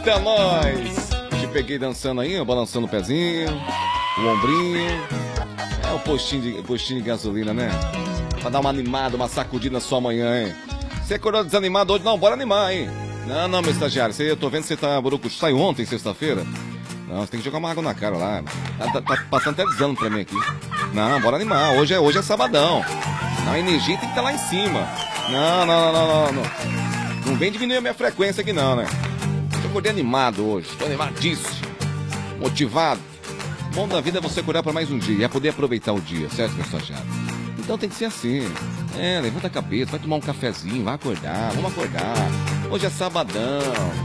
Eita, nós! Te peguei dançando aí, balançando o pezinho, o ombrinho. É o postinho de gasolina, né? Pra dar uma animada, uma sacudida na sua manhã, hein? Você acordou desanimado hoje? Não, bora animar, hein? Não, meu estagiário, eu tô vendo que você tá burucu. Saiu ontem, sexta-feira? Não, você tem que jogar uma água na cara lá. Tá passando até desânimo pra mim aqui. Não, bora animar. Hoje é sabadão. Não, a energia tem que estar lá em cima. Não. Não vem diminuir a minha frequência aqui não, né? Eu acordei animado hoje. Tô animadíssimo. Motivado. O bom da vida é você acordar para mais um dia. É poder aproveitar o dia, certo, meu estagiário? Então tem que ser assim. Levanta a cabeça, vai tomar um cafezinho, vai acordar, vamos acordar. Hoje é sabadão.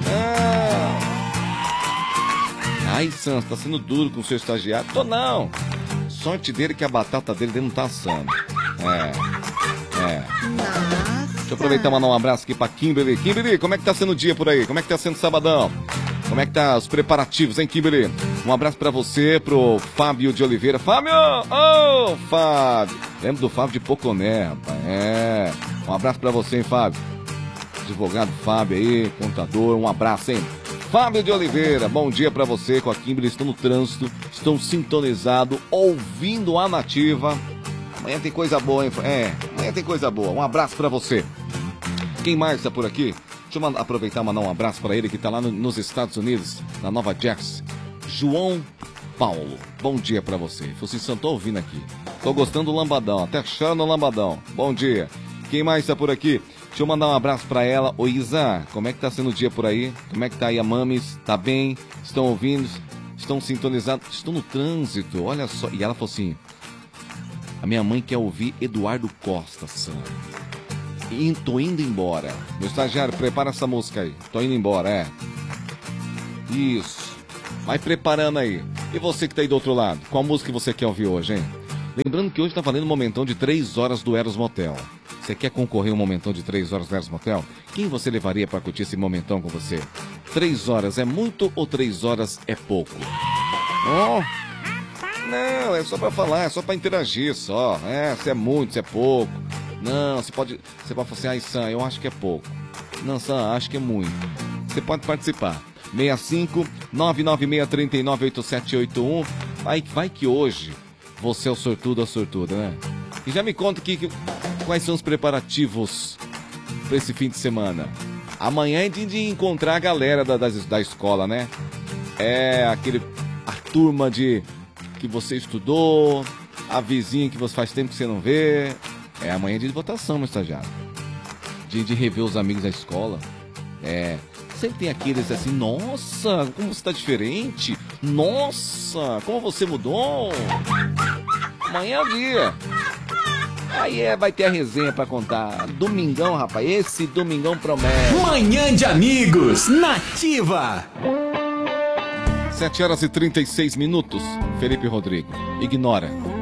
Ai, Santos, tá sendo duro com o seu estagiário. Tô não. Sorte dele que a batata dele não tá assando. Nossa. Deixa eu aproveitar e mandar um abraço aqui pra Kimberly. Kimberly, como é que tá sendo o dia por aí? Como é que tá sendo sabadão? Como é que tá os preparativos, hein, Kimberly? Um abraço pra você, pro Fábio de Oliveira. Fábio! Ô, Fábio! Lembro do Fábio de Poconé, rapaz. Um abraço pra você, hein, Fábio? Advogado Fábio aí, contador, um abraço, hein? Fábio de Oliveira, bom dia pra você com a Kimberly. Estão no trânsito, estão sintonizados, ouvindo a Nativa. Amanhã tem coisa boa, hein? Amanhã tem coisa boa. Um abraço pra você. Quem mais tá por aqui? Deixa eu aproveitar e mandar um abraço pra ele que tá lá nos Estados Unidos, na Nova Jersey. João Paulo, bom dia pra você. Falei assim, tô ouvindo aqui. Tô gostando do lambadão, até chorando no lambadão. Bom dia. Quem mais tá por aqui? Deixa eu mandar um abraço pra ela. Ô Isa, como é que tá sendo o dia por aí? Como é que tá aí a Mamis? Tá bem? Estão ouvindo? Estão sintonizados? Estão no trânsito, olha só. E ela falou assim, a minha mãe quer ouvir Eduardo Costa, Sam. E tô indo embora. Meu estagiário, prepara essa música aí. Tô indo embora, Isso. Vai preparando aí. E você que tá aí do outro lado, qual música você quer ouvir hoje, hein? Lembrando que hoje tá valendo um momentão de 3 horas do Eros Motel. Você quer concorrer a um momentão de 3 horas do Eros Motel? Quem você levaria pra curtir esse momentão com você? 3 horas é muito ou 3 horas é pouco? Não, é só pra falar, é só pra interagir, só. Se é muito, se é pouco. Não, você pode falar assim, ai, Sam, eu acho que é pouco. Não, Sam, acho que é muito. Você pode participar. 65-996-398781. Vai que hoje você é o sortudo ou a sortuda, né? E já me conta aqui quais são os preparativos para esse fim de semana. Amanhã é de encontrar a galera da escola, né? A turma que você estudou, a vizinha que você faz tempo que você não vê. Amanhã é dia de votação, meu estagiário. Dia de rever os amigos da escola. Sempre tem aqueles assim, nossa, como você tá diferente. Nossa, como você mudou. Amanhã é o dia. Aí vai ter a resenha pra contar. Domingão, rapaz, esse domingão promete. Manhã de Amigos, Nativa. 7 horas e 36 minutos. Felipe Rodrigo, ignora.